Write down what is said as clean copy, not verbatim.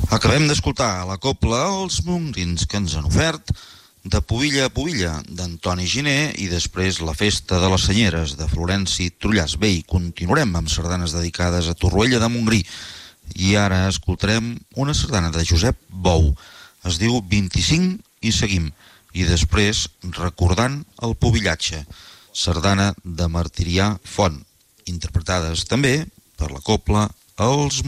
Acabem d'escoltar la copla Els Mongrins que ens han ofert de Pubilla a Pubilla, d'Antoni Giner, i després La Festa de les Senyeres, de Florenci Trullàs. Bé, i continuarem amb sardanes dedicades a Torroella de Montgrí. I ara escoltarem una sardana de Josep Bou. Es diu 25 i seguim. I després Recordant el Pubillatge, sardana de Martirià Font, interpretades també per la copla Els